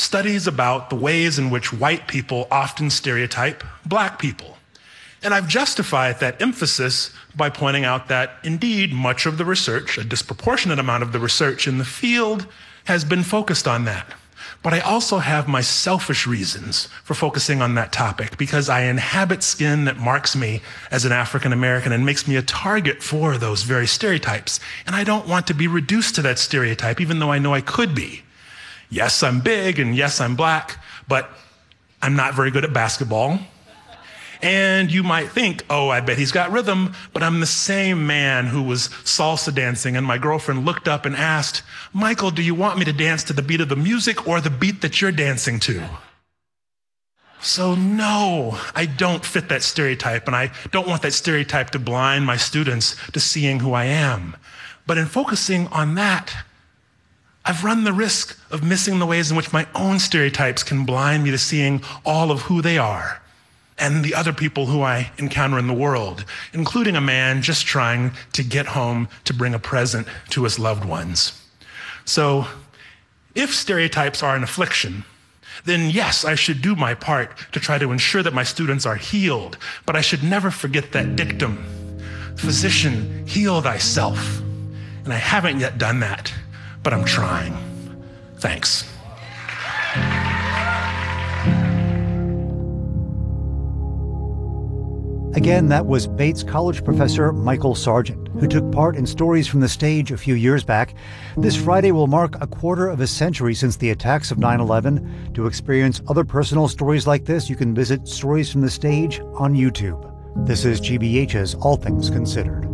studies about the ways in which white people often stereotype black people. And I've justified that emphasis by pointing out that, indeed, much of the research, a disproportionate amount of the research in the field, has been focused on that. But I also have my selfish reasons for focusing on that topic, because I inhabit skin that marks me as an African American and makes me a target for those very stereotypes. And I don't want to be reduced to that stereotype, even though I know I could be. Yes, I'm big, and yes, I'm black, but I'm not very good at basketball. And you might think, oh, I bet he's got rhythm, but I'm the same man who was salsa dancing, and my girlfriend looked up and asked, Michael, do you want me to dance to the beat of the music or the beat that you're dancing to? So no, I don't fit that stereotype, and I don't want that stereotype to blind my students to seeing who I am. But in focusing on that, I've run the risk of missing the ways in which my own stereotypes can blind me to seeing all of who they are and the other people who I encounter in the world, including a man just trying to get home to bring a present to his loved ones. So, if stereotypes are an affliction, then yes, I should do my part to try to ensure that my students are healed, but I should never forget that dictum, physician, heal thyself. And I haven't yet done that, but I'm trying. Thanks. Again, that was Bates College professor Michael Sargent, who took part in Stories from the Stage a few years back. This Friday will mark a quarter of a century since the attacks of 9/11. To experience other personal stories like this, you can visit Stories from the Stage on YouTube. This is GBH's All Things Considered.